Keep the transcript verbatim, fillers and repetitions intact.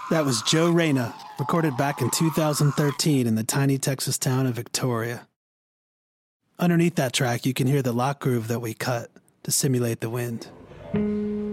That was Joe Reyna, recorded back in two thousand thirteen in the tiny Texas town of Victoria. Underneath that track, you can hear the lock groove that we cut to simulate the wind.